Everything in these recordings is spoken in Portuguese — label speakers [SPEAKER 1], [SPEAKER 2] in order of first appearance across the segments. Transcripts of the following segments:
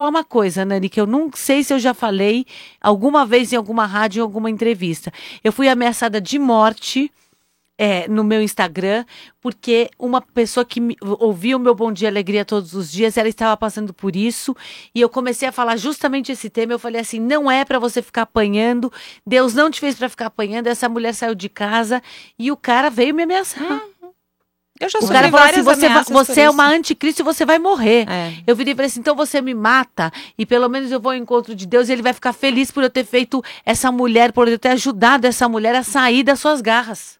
[SPEAKER 1] falar uma coisa, Nani, que eu não sei se eu já falei alguma vez em alguma rádio, em alguma entrevista. Eu fui ameaçada de morte no meu Instagram, porque uma pessoa que ouvia o meu Bom Dia Alegria todos os dias, ela estava passando por isso, e eu comecei a falar justamente esse tema. Eu falei assim, não é para você ficar apanhando, Deus não te fez para ficar apanhando, essa mulher saiu de casa, e o cara veio me ameaçar.
[SPEAKER 2] Eu já
[SPEAKER 1] O cara falou assim, você é
[SPEAKER 2] isso.
[SPEAKER 1] uma anticristo e você vai morrer.
[SPEAKER 2] É.
[SPEAKER 1] Eu virei e falei assim, então você me mata e pelo menos eu vou ao encontro de Deus e ele vai ficar feliz por eu ter feito essa mulher, por eu ter ajudado essa mulher a sair das suas garras.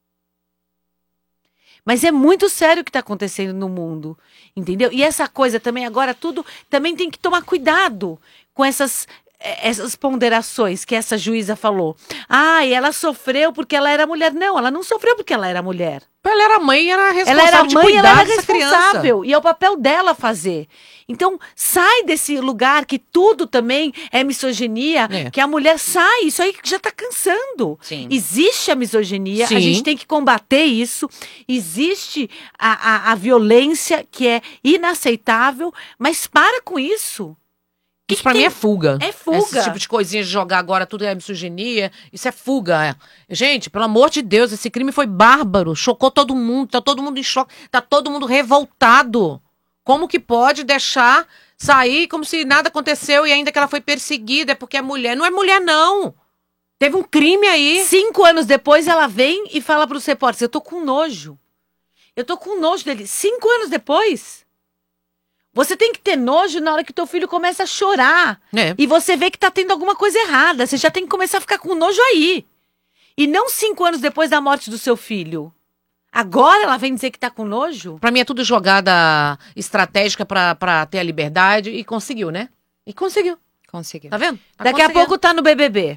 [SPEAKER 1] Mas é muito sério o que está acontecendo no mundo, entendeu? E essa coisa também, agora tudo, também tem que tomar cuidado com essas ponderações que essa juíza falou. Ah, e ela sofreu porque ela era mulher. Não, ela não sofreu porque ela era mulher.
[SPEAKER 2] Ela era mãe e era responsável
[SPEAKER 1] ela era
[SPEAKER 2] de
[SPEAKER 1] mãe,
[SPEAKER 2] cuidar
[SPEAKER 1] ela era
[SPEAKER 2] dessa
[SPEAKER 1] responsável.
[SPEAKER 2] criança.
[SPEAKER 1] E é o papel dela fazer. Então, sai desse lugar que tudo também é misoginia, que a mulher sai. Isso aí já está cansando.
[SPEAKER 2] Sim.
[SPEAKER 1] Existe a misoginia,
[SPEAKER 2] Sim.
[SPEAKER 1] a gente tem que combater isso. Existe a violência que é inaceitável, mas para com isso.
[SPEAKER 2] Isso pra mim é fuga.
[SPEAKER 1] É fuga.
[SPEAKER 2] Esse tipo de coisinha de jogar agora tudo é misoginia, isso é fuga. Gente, pelo amor de Deus, esse crime foi bárbaro, chocou todo mundo, tá todo mundo em choque, tá todo mundo revoltado. Como que pode deixar sair como se nada aconteceu e ainda que ela foi perseguida, é porque é mulher? Não é mulher, não. Teve um crime aí.
[SPEAKER 1] 5 anos depois, ela vem e fala pros repórteres, eu tô com nojo. Eu tô com nojo dele. 5 anos depois... Você tem que ter nojo na hora que teu filho começa a chorar. E você vê que tá tendo alguma coisa errada. Você já tem que começar a ficar com nojo aí. E não 5 anos depois da morte do seu filho. Agora ela vem dizer que tá com nojo?
[SPEAKER 2] Pra mim é tudo jogada estratégica pra ter a liberdade. E conseguiu, né? E conseguiu.
[SPEAKER 3] Conseguiu.
[SPEAKER 2] Tá vendo? Tá
[SPEAKER 1] Daqui a pouco tá no BBB.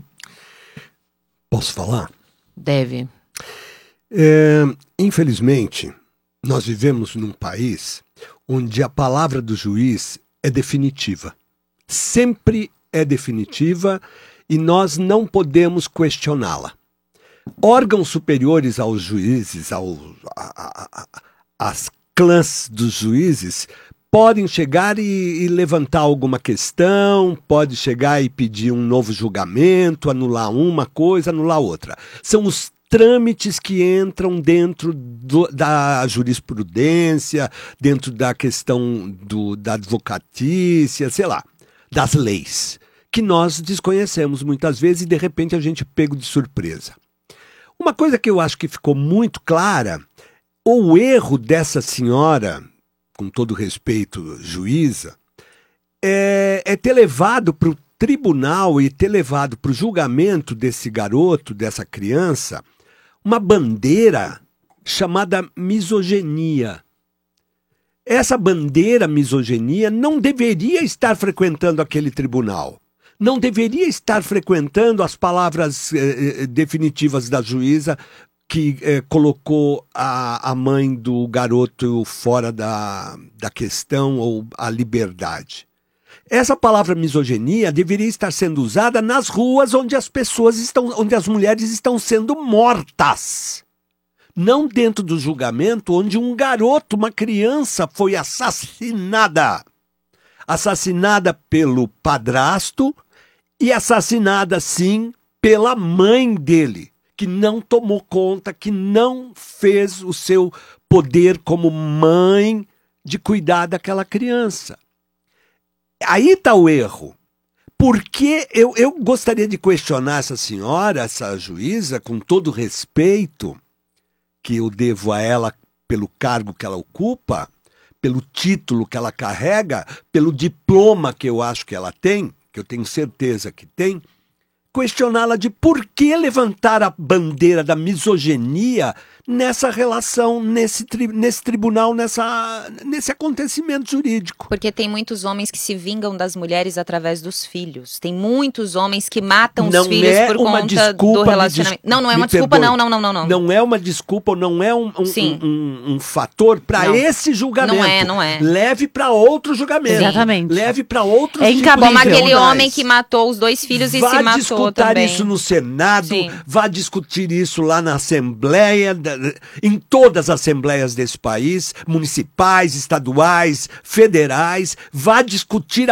[SPEAKER 4] Posso falar?
[SPEAKER 2] Deve.
[SPEAKER 4] Infelizmente, nós vivemos num país onde a palavra do juiz é definitiva. Sempre é definitiva e nós não podemos questioná-la. Órgãos superiores aos juízes, às clãs dos juízes, podem chegar e levantar alguma questão, pode chegar e pedir um novo julgamento, anular uma coisa, anular outra. São os trâmites que entram dentro da jurisprudência, dentro da questão da advocatícia, sei lá, das leis, que nós desconhecemos muitas vezes e de repente a gente é pego de surpresa. Uma coisa que eu acho que ficou muito clara, o erro dessa senhora, com todo respeito, juíza, é ter levado para o tribunal e ter levado para o julgamento desse garoto, dessa criança, uma bandeira chamada misoginia. Essa bandeira misoginia não deveria estar frequentando aquele tribunal. Não deveria estar frequentando as palavras definitivas da juíza que colocou a mãe do garoto fora da questão ou a liberdade. Essa palavra misoginia deveria estar sendo usada nas ruas onde onde as mulheres estão sendo mortas. Não dentro do julgamento onde um garoto, uma criança, foi assassinada. Assassinada pelo padrasto e assassinada, sim, pela mãe dele, que não tomou conta, que não fez o seu poder como mãe de cuidar daquela criança. Aí está o erro. Porque eu gostaria de questionar essa senhora, essa juíza, com todo o respeito que eu devo a ela pelo cargo que ela ocupa, pelo título que ela carrega, pelo diploma que eu acho que ela tem, que eu tenho certeza que tem, questioná-la de por que levantar a bandeira da misoginia nessa relação, nesse tribunal, nesse acontecimento jurídico.
[SPEAKER 3] Porque tem muitos homens que se vingam das mulheres através dos filhos. Tem muitos homens que matam os filhos por conta do relacionamento. Não é uma desculpa, não.
[SPEAKER 4] Não é uma desculpa, não é um fator para esse julgamento.
[SPEAKER 3] Não é.
[SPEAKER 4] Leve para outro julgamento.
[SPEAKER 1] Exatamente.
[SPEAKER 4] Leve para outros
[SPEAKER 3] como aquele homem que matou os 2 filhos e se matou também.
[SPEAKER 4] Vá discutir isso no Senado, vá discutir isso lá na Assembleia, em todas as assembleias desse país, municipais, estaduais, federais, vá discutir